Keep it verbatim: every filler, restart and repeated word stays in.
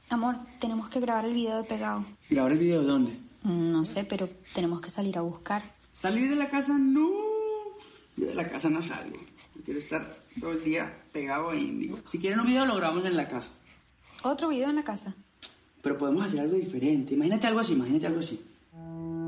Amor, tenemos que grabar el video de Pegado. ¿Grabar el video dónde? No sé, pero tenemos que salir a buscar. ¿Salir de la casa? No. Yo de la casa no salgo. Yo quiero estar todo el día pegado a Índigo. Si quieren un video lo grabamos en la casa. ¿Otro video en la casa? Pero podemos hacer algo diferente. Imagínate algo así, imagínate algo así.